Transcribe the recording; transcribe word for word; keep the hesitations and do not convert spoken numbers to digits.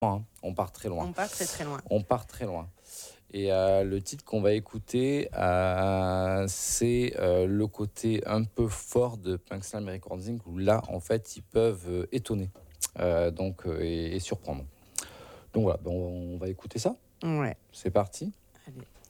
Hein, on part très loin. On part très, très loin. On part très loin. Et heu, le titre qu'on va écouter, heu, c'est, heu, le côté un peu fort de Punk Slam Recording où là, en fait, ils peuvent, heu, étonner, heu, donc heu et et surprendre. Donc voilà, ben on va écouter ça. Ouais. C'est parti. Allez.